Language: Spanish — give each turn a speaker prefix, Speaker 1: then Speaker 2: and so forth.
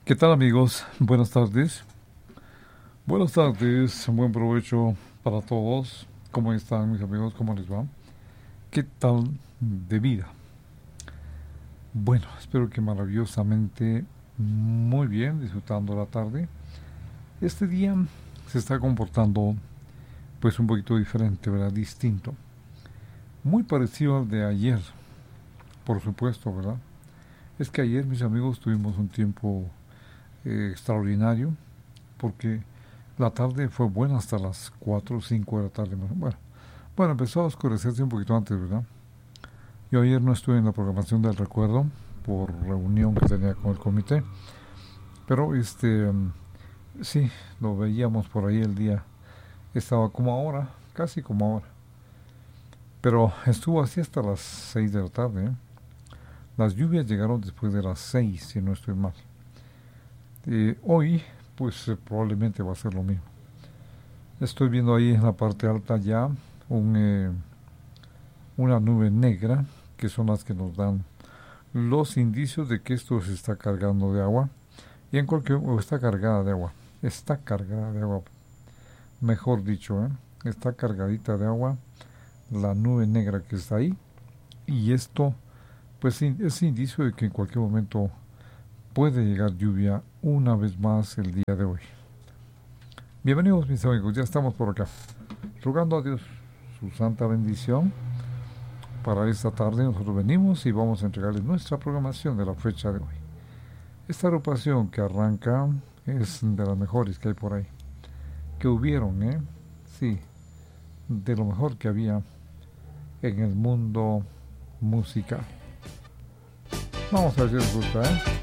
Speaker 1: ¿Qué tal, amigos? Buenas tardes. Buenas tardes, buen provecho para todos. ¿Cómo están, mis amigos? ¿Cómo les va? ¿Qué tal de vida? Bueno, espero que maravillosamente muy bien, disfrutando la tarde. Este día se está comportando pues un poquito diferente, ¿verdad? Distinto. Muy parecido al de ayer, por supuesto, ¿verdad? Es que ayer, mis amigos, tuvimos un tiempo extraordinario porque la tarde fue buena hasta las 4 o 5 de la tarde. Bueno, empezó a oscurecerse un poquito antes, ¿verdad? Yo ayer no estuve en la programación del recuerdo por reunión que tenía con el comité, pero sí, lo veíamos por ahí el día. Estaba como ahora, casi como ahora. Pero estuvo así hasta las 6 de la tarde, ¿eh? Las lluvias llegaron después de las 6, si no estoy mal. Hoy, pues probablemente va a ser lo mismo. Estoy viendo ahí en la parte alta ya un, eh, una nube negra, que son las que nos dan los indicios de que esto se está cargando de agua. Y en cualquier o está cargada de agua. Está cargada de agua, mejor dicho, ¿eh? Está cargadita de agua la nube negra que está ahí. Y esto, pues es indicio de que en cualquier momento puede llegar lluvia una vez más el día de hoy. Bienvenidos, mis amigos, ya estamos por acá, rogando a Dios su santa bendición para esta tarde. Nosotros venimos y vamos a entregarles nuestra programación de la fecha de hoy. Esta agrupación que arranca es de las mejores que hay por ahí, que hubieron, sí, de lo mejor que había en el mundo musical. Vamos a ver si les gusta,